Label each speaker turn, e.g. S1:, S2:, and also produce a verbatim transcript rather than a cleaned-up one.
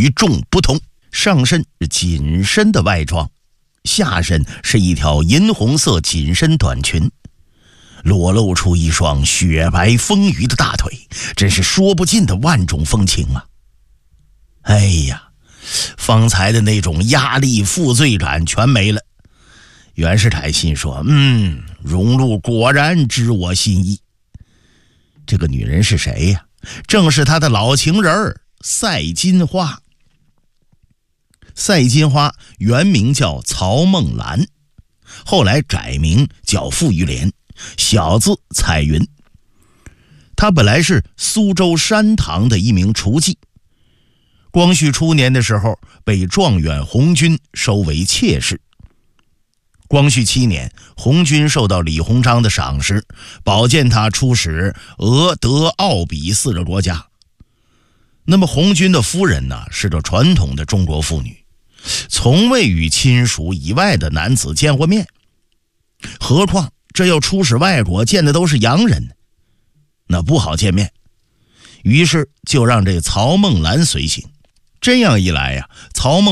S1: 与众不同。上身是紧身的外装，下身是一条银红色紧身短裙，裸露出一双雪白丰腴的大腿，真是说不尽的万种风情啊！哎呀，方才的那种压力负罪感全没了。袁世凯心说，嗯，荣禄果然知我心意。这个女人是谁呀？正是他的老情人赛金花。赛金花原名叫曹梦兰，后来改名叫傅玉莲，小字彩云。她本来是苏州山塘的一名厨妓，光绪初年的时候被状元红军收为妾室。光绪七年，红军受到李鸿章的赏识，保荐他出使俄德奥比四个国家。那么红军的夫人呢，是个传统的中国妇女，从未与亲属以外的男子见过面，何况这要出使外国，见的都是洋人，那不好见面。于是就让这曹梦兰随行。这样一来呀，曹梦